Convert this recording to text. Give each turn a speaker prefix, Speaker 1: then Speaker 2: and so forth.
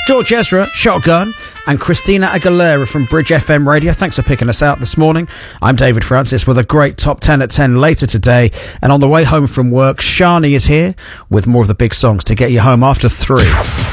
Speaker 1: George Ezra, Shotgun, and Christina Aguilera from Bridge FM Radio. Thanks for picking us out this morning. I'm David Francis with a great top 10 at 10 later today. And on the way home from work, Shani is here with more of the big songs to get you home after 3.